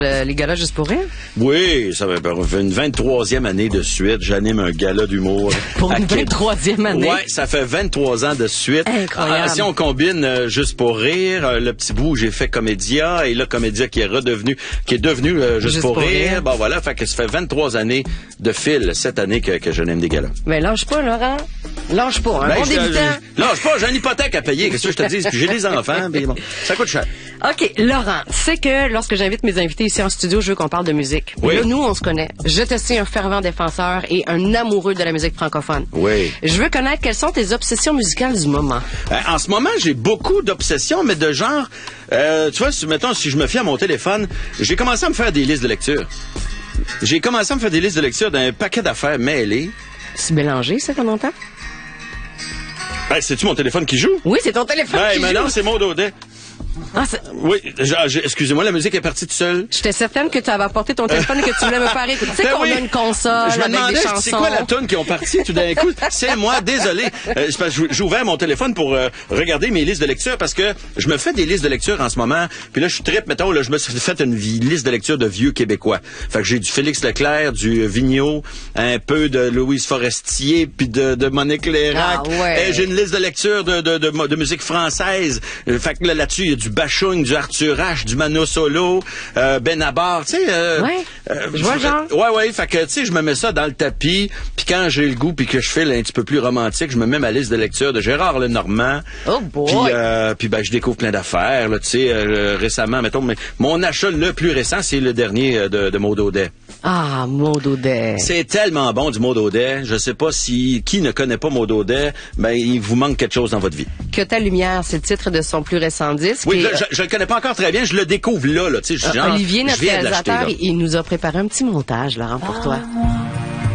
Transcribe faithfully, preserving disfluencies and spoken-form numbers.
Euh, les galas juste pour rire? Oui, ça fait une vingt-troisième année de suite. J'anime un gala d'humour. Pour une vingt-troisième année? Oui, ça fait vingt-trois ans de suite. Incroyable. Ah, si on combine euh, juste pour rire, euh, le petit bout où j'ai fait Comédia, et là, Comédia qui est redevenu, qui est devenu euh, juste, juste pour, pour rire. rire. Bon, voilà, fait que ça fait vingt-trois années de fil cette année que, que j'anime des galas. Ben, lâche pas, Laurent. Lâche pas, un ben, bon je, débutant. Je, lâche pas, j'ai une hypothèque à payer, qu'est-ce que je te dis? Puis j'ai des enfants, mais bon, ça coûte cher. OK, Laurent, c'est que lorsque j'invite mes invités ici en studio, je veux qu'on parle de musique. Oui. Là, nous, on se connaît. Je te sais un fervent défenseur et un amoureux de la musique francophone. Oui. Je veux connaître quelles sont tes obsessions musicales du moment. Euh, en ce moment, j'ai beaucoup d'obsessions, mais de genre, euh, tu vois, si, mettons, si je me fie à mon téléphone, j'ai commencé à me faire des listes de lecture. J'ai commencé à me faire des listes de lecture d'un paquet d'affaires mêlées. C'est mélangé, ça, qu'on entend? Ben, c'est-tu mon téléphone qui joue? Oui, c'est ton téléphone ben, qui mais joue. Non, c'est Maud Audet. Ah, c'est... Oui, excusez-moi, la musique est partie toute seule. J'étais certaine que tu avais apporté ton téléphone et que tu voulais me faire écouter. Tu sais ben qu'on oui. a une console je me avec demandais, des chansons. c'est quoi la tune qui ont parti tout d'un coup? C'est moi, désolé. Euh, j'ai ouvert mon téléphone pour euh, regarder mes listes de lecture parce que je me fais des listes de lecture en ce moment. Puis là, je suis trip, mettons, là, je me suis fait une liste de lecture de vieux Québécois. Fait que j'ai du Félix Leclerc, du Vigneault, un peu de Louise Forestier, puis de, de Monique Lérac. Ah ouais. Et j'ai une liste de lecture de, de, de, de, de musique française. Fait que là, là-dessus, il y a du Bachung, du Arthur H, du Mano Solo, euh, Benabar, tu sais. Euh, ouais. Euh, je vois le genre. Ouais, ouais. Fait que, tu sais, je me mets ça dans le tapis. Puis quand j'ai le goût, puis que je fais un petit peu plus romantique, je me mets ma liste de lecture de Gérard Lenormand. Oh boy. Puis, euh, puis ben, je découvre plein d'affaires. Là, tu sais, euh, récemment, mettons, mais mon achat le plus récent, c'est le dernier euh, de, de Maud Audet. Ah, Maud Audet. C'est tellement bon du Maud Audet. Je sais pas si qui ne connaît pas Maud Audet, ben il vous manque quelque chose dans votre vie. Que ta lumière, c'est le titre de son plus récent disque. Oui, et, là, je, je le connais pas encore très bien. Je le découvre là, là. Tu sais, euh, genre, Olivier, notre je viens de réalisateur, l'acheter, là. il nous a préparé un petit montage, Laurent, pour toi.